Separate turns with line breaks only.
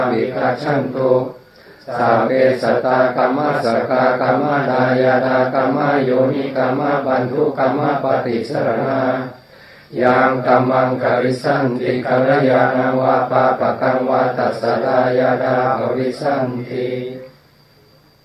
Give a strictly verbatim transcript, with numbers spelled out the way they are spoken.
วิคัจฉันตุสาเปสัตตากรรมสกากรรมดายาดากรรมโยนิกรรมบันทุกรรมปฏิสรณายังกัมมังกริสันติกัลยาณวาปะปะกังวาตัสสะดายาดาภวิสันติ